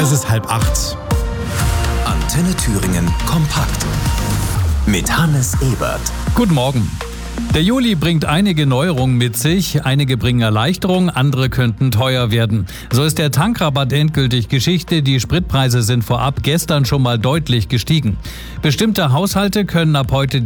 Es ist 7:30. Antenne Thüringen kompakt mit Hannes Ebert. Guten Morgen. Der Juli bringt einige Neuerungen mit sich, einige bringen Erleichterung, andere könnten teuer werden. So ist der Tankrabatt endgültig Geschichte, die Spritpreise sind vorab gestern schon mal deutlich gestiegen. Bestimmte Haushalte können ab heute